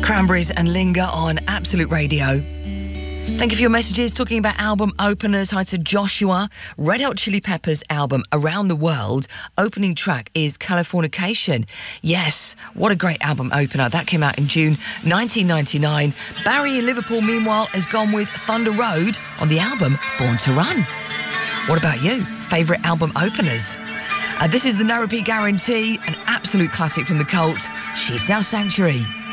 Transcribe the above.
Cranberries and Linger on Absolute Radio. Thank you for your messages talking about album openers. Hi to Joshua. Red Hot Chili Peppers album Around the World. Opening track is Californication. Yes, what a great album opener. That came out in June 1999. Barry in Liverpool, meanwhile, has gone with Thunder Road on the album Born to Run. What about you? Favourite album openers? This is the No Repeat Guarantee, an absolute classic from the Cult. She's Our Sanctuary.